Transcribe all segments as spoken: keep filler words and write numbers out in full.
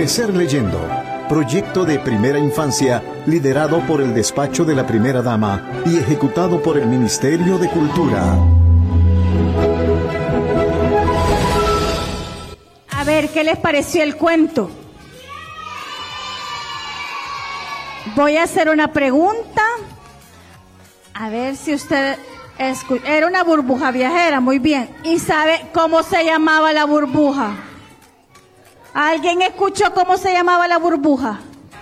Crecer leyendo. Proyecto de primera infancia liderado por el despacho de la primera dama y ejecutado por el Ministerio de Cultura. A ver, ¿qué les pareció el cuento? Voy a hacer una pregunta. A ver si usted escucha. Era una burbuja viajera, muy bien. ¿Y sabe cómo se llamaba la burbuja? ¿Alguien escuchó cómo se llamaba la burbuja?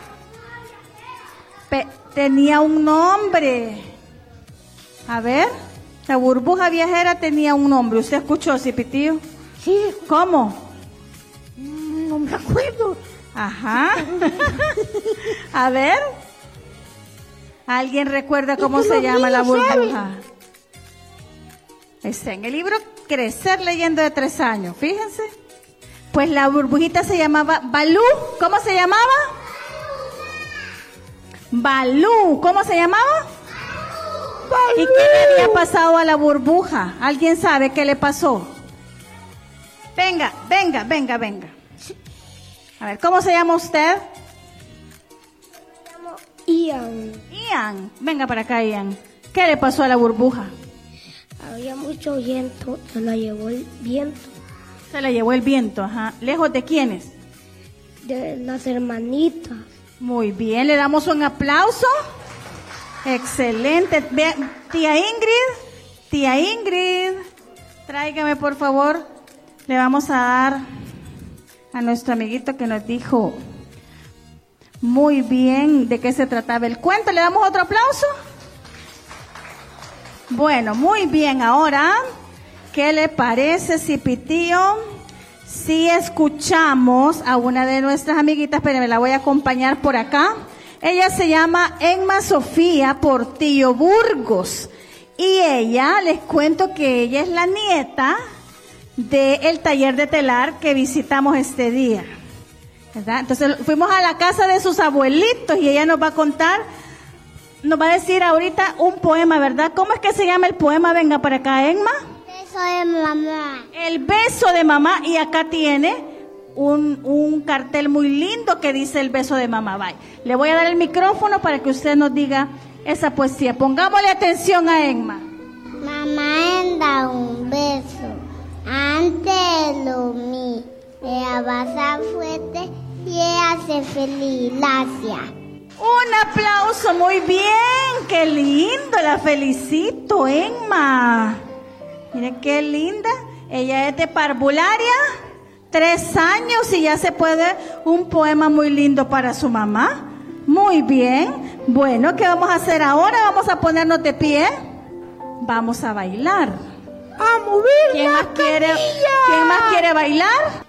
Pe- tenía un nombre. A ver, la burbuja viajera tenía un nombre. ¿Usted escuchó, Cipitío? Sí. ¿Cómo? No me acuerdo. Ajá. A ver. ¿Alguien recuerda cómo se llama la burbuja? Está en el libro Crecer leyendo de tres años, fíjense. Pues la burbujita se llamaba Balú. ¿Cómo se llamaba? Balú. ¿Cómo se llamaba? Balú. ¿Y qué le había pasado a la burbuja? ¿Alguien sabe qué le pasó? Venga, venga, venga, venga. A ver, ¿cómo se llama usted? Me llamo Ian. Ian. Venga para acá, Ian. ¿Qué le pasó a la burbuja? Había mucho viento, se la llevó el viento. Se la llevó el viento, ajá. ¿Lejos de quiénes? De las hermanitas. Muy bien, le damos un aplauso. Excelente. Ve, tía Ingrid, tía Ingrid, tráigame por favor. Le vamos a dar a nuestro amiguito que nos dijo muy bien de qué se trataba el cuento. ¿Le damos otro aplauso? Bueno, muy bien. Ahora, ¿qué le parece, Cipitío, si escuchamos a una de nuestras amiguitas? Pero me la voy a acompañar por acá. Ella se llama Emma Sofía Portillo Burgos. Y ella, les cuento que ella es la nieta del taller de telar que visitamos este día, ¿verdad? Entonces fuimos a la casa de sus abuelitos y ella nos va a contar, nos va a decir ahorita un poema, ¿verdad? ¿Cómo es que se llama el poema? Venga para acá, Emma. Beso de mamá. El beso de mamá. Y acá tiene un, un cartel muy lindo que dice el beso de mamá. Bye. Le voy a dar el micrófono para que usted nos diga esa poesía. Pongámosle atención a Emma. Mamá anda un beso. Antes lo mi, ella pasa fuerte y ella hace feliz, gracias. Un aplauso, muy bien, qué lindo, la felicito, Emma. Mire qué linda, ella es de parvularia, tres años y ya se puede un poema muy lindo para su mamá. Muy bien, bueno, ¿qué vamos a hacer ahora? Vamos a ponernos de pie, vamos a bailar. ¡A mover ¿Quién la más quiere, canilla! ¿Quién más quiere bailar?